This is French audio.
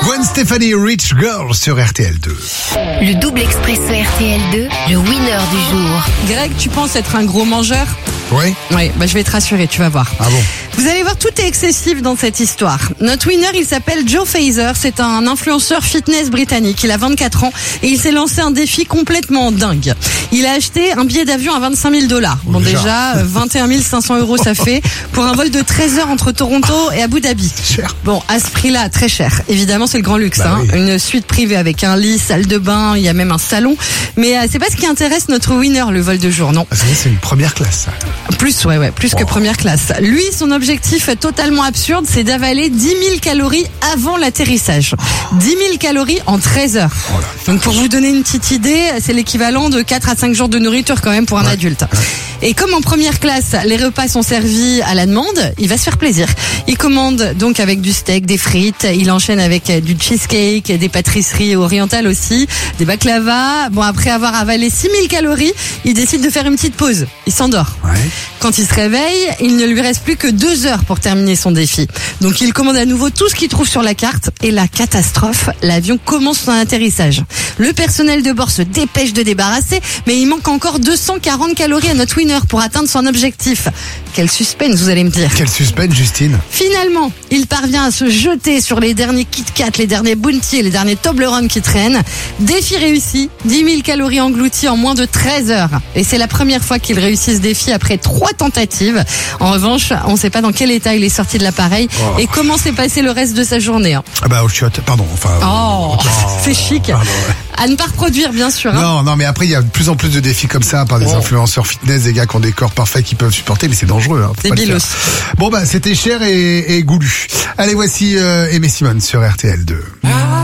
Gwen Stefani, Rich Girl sur RTL2. Le double expresso RTL2, le winner du jour. Greg, tu penses être un gros mangeur ? Oui. Oui, je vais te rassurer, tu vas voir. Ah bon? Vous allez voir, tout est excessif dans cette histoire. Notre winner, il s'appelle Joe Fraser. C'est un influenceur fitness britannique. Il a 24 ans et il s'est lancé un défi complètement dingue. Il a acheté un billet d'avion à $25 000. Bon, déjà, 21 500 € ça fait pour un vol de 13 heures entre Toronto et Abu Dhabi. Cher. Bon, à ce prix-là, très cher. Évidemment, c'est le grand luxe. Bah oui. Une suite privée avec un lit, salle de bain, il y a même un salon. Mais c'est pas ce qui intéresse notre winner, le vol de jour, non. Ah, c'est une première classe, ça. Plus, plus que première classe. Lui, son objectif totalement absurde, c'est d'avaler 10 000 calories avant l'atterrissage. 10 000 calories en 13 heures. Oh là, Donc pour vous donner une petite idée, c'est l'équivalent de 4 à 5 jours de nourriture quand même pour un adulte. Et comme en première classe, les repas sont servis à la demande, il va se faire plaisir. Il commande donc avec du steak, des frites, il enchaîne avec du cheesecake, des pâtisseries orientales aussi, des baklava. Bon, après avoir avalé 6 000 calories, il décide de faire une petite pause. Il s'endort. Ouais. Quand il se réveille, il ne lui reste plus que 2 heures pour terminer son défi. Donc il commande à nouveau tout ce qu'il trouve sur la carte et la catastrophe, l'avion commence son atterrissage. Le personnel de bord se dépêche de débarrasser, mais il manque encore 240 calories à notre winner pour atteindre son objectif. Quel suspense, vous allez me dire. Quel suspense, Justine. Finalement, il parvient à se jeter sur les derniers Kit Kat, les derniers Bounty, les derniers Toblerone qui traînent. Défi réussi, 10 000 calories englouties en moins de 13 heures. Et c'est la première fois qu'il réussit ce défi après 3 tentatives. En revanche, on ne sait pas dans quel état il est sorti de l'appareil et comment s'est passé le reste de sa journée. Ah bah, au chiottes, pardon. Enfin. C'est chic. Pardon, ouais. À ne pas reproduire, bien sûr. Non, mais après, il y a de plus en plus de défis comme ça par des influenceurs fitness, des gars qui ont des corps parfaits qui peuvent supporter, mais c'est dangereux. Faut C'est pas le bilos. faire. Bon, bah, c'était cher et goulu. Allez, voici Aimé Simone sur RTL2.